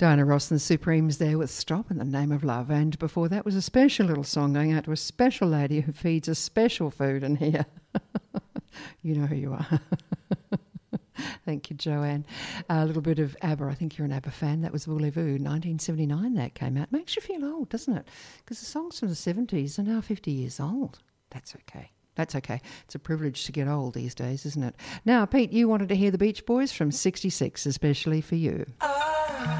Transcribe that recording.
Diana Ross and the Supremes there with Stop in the Name of Love. And before that was a special little song going out to a special lady who feeds us special food in here. You know who you are. Thank you, Joanne. A little bit of ABBA. I think you're an ABBA fan. That was Voulez-Vous, 1979 that came out. Makes you feel old, doesn't it? Because the songs from the 70s are now 50 years old. That's okay. That's okay. It's a privilege to get old these days, isn't it? Now, Pete, you wanted to hear the Beach Boys from 66, especially for you.